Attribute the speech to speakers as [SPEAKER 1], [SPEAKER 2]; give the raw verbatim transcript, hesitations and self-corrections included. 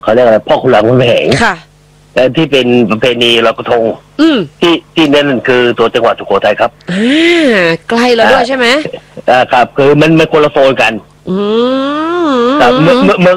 [SPEAKER 1] เขาเรียกอะไรพ่อขุนรามคำแหง
[SPEAKER 2] ค่ะ
[SPEAKER 1] แต่ที่เป็นประเพณีลอยกระทง
[SPEAKER 2] อืม
[SPEAKER 1] ที่ที่นั่นคือตัวจังหวัดสุโขทัยครับ
[SPEAKER 2] อ่าใกล้แล้วด้วยใช่ไหม
[SPEAKER 1] อ่าครับคือมันมันคนละโซนกัน
[SPEAKER 2] อืม
[SPEAKER 1] ครับเมื่อเมื่อ